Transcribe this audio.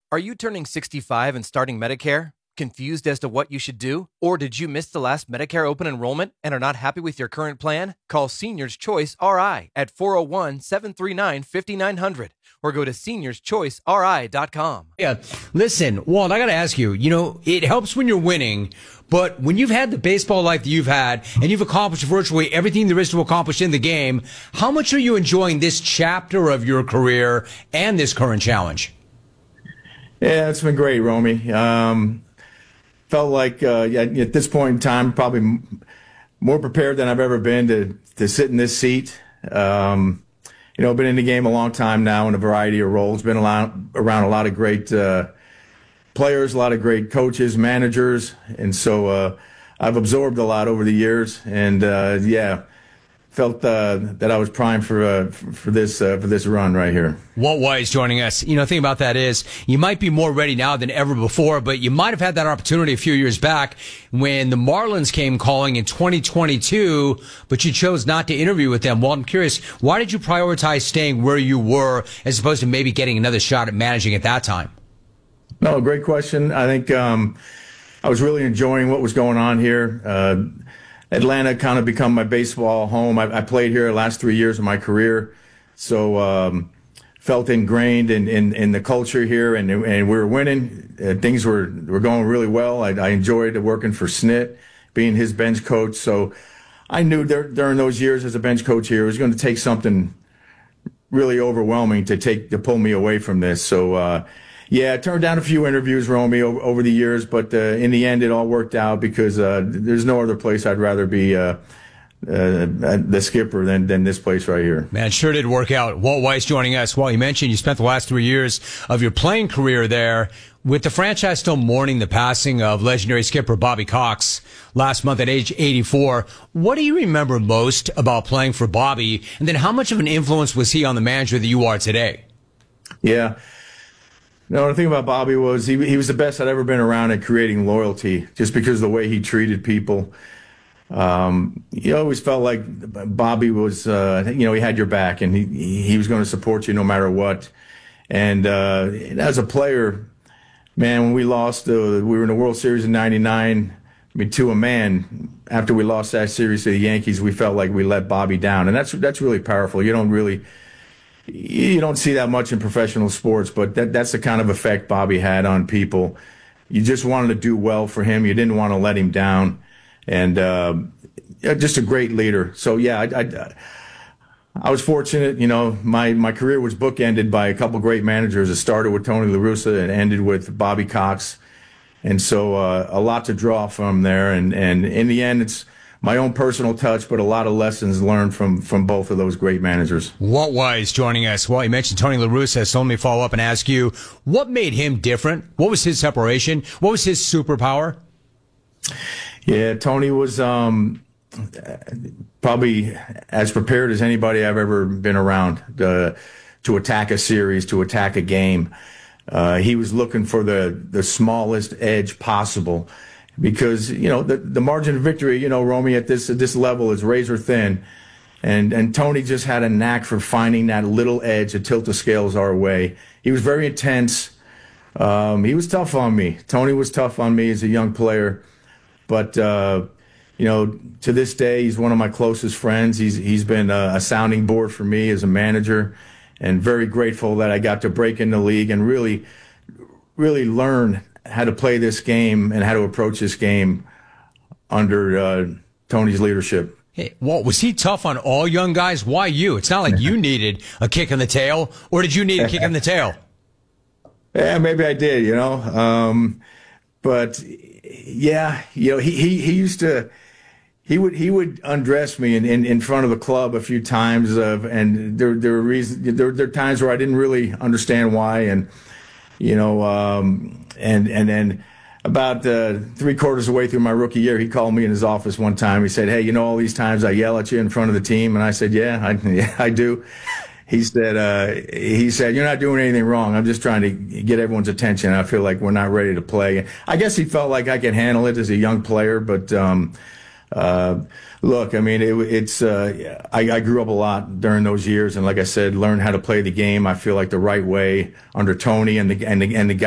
Are you turning 65 and starting Medicare? Confused as to what you should do? Or did you miss the last Medicare open enrollment and are not happy with your current plan? Call Seniors Choice RI at 401-739-5900 or go to seniorschoiceri.com. Yeah, listen, Walt, I got to ask you, it helps when you're winning, but when you've had the baseball life that you've had and you've accomplished virtually everything there is to accomplish in the game, how much are you enjoying this chapter of your career and this current challenge? Yeah, it's been great, Romy. Felt like at this point in time, probably more prepared than I've ever been to sit in this seat. Been in the game a long time now in a variety of roles. Been around a lot of great players, a lot of great coaches, managers, and so I've absorbed a lot over the years. And felt that I was primed for this run right here. Walt Weiss joining us. The thing about that is you might be more ready now than ever before, but you might have had that opportunity a few years back when the Marlins came calling in 2022, but you chose not to interview with them. Well, I'm curious, why did you prioritize staying where you were as opposed to maybe getting another shot at managing at that time? No, great question. I think I was really enjoying what was going on here. Atlanta kind of become my baseball home. I played here the last 3 years of my career, so felt ingrained in the culture here, and we were winning. Things were going really well. I enjoyed working for Snit, being his bench coach. So I knew during those years as a bench coach here, it was going to take something really overwhelming to pull me away from this. So I turned down a few interviews, Romy, over the years, but in the end, it all worked out because there's no other place I'd rather be the skipper than this place right here. Man, it sure did work out. Walt Weiss joining us. Well, you mentioned you spent the last 3 years of your playing career there. With the franchise still mourning the passing of legendary skipper Bobby Cox last month at age 84, what do you remember most about playing for Bobby? And then how much of an influence was he on the manager that you are today? Yeah. No, the thing about Bobby was he was the best I'd ever been around at creating loyalty, just because of the way he treated people. You always felt like Bobby was, he had your back, and he was going to support you no matter what. And as a player, man, when we lost, we were in the World Series in '99. To a man, after we lost that series to the Yankees, we felt like we let Bobby down, and that's really powerful. You don't see that much in professional sports, but that's the kind of effect Bobby had on people. You just wanted to do well for him. You didn't want to let him down. And just a great leader. So, I was fortunate. My career was bookended by a couple great managers. It started with Tony La Russa and ended with Bobby Cox. And so a lot to draw from there. And in the end, it's my own personal touch, but a lot of lessons learned from both of those great managers. Walt Weiss joining us. Well, you mentioned Tony La Russa, so let me follow up and ask you, what made him different? What was his separation? What was his superpower? Yeah, Tony was probably as prepared as anybody I've ever been around to attack a series, to attack a game. He was looking for the smallest edge possible. Because, the margin of victory, Romy, at this level is razor thin. And Tony just had a knack for finding that little edge to tilt the scales our way. He was very intense. He was tough on me. Tony was tough on me as a young player. But, to this day, he's one of my closest friends. He's been a sounding board for me as a manager, and very grateful that I got to break in the league and really, really learn how to play this game and how to approach this game under Tony's leadership. Hey, Walt, was he tough on all young guys? Why you? It's not like you needed a kick in the tail, or did you need a kick in the tail? Yeah, maybe I did, but yeah, he used to. He would undress me in front of the club a few times, and there were reasons. There are times where I didn't really understand why, and and then about 3/4 of the way through my rookie year, he called me in his office one time. He said, "Hey, all these times I yell at you in front of the team?" And I said, "Yeah, I do." He said, "You're not doing anything wrong. I'm just trying to get everyone's attention. I feel like we're not ready to play." I guess he felt like I could handle it as a young player, but look, I mean, I grew up a lot during those years, and like I said, learned how to play the game. I feel like the right way under Tony and the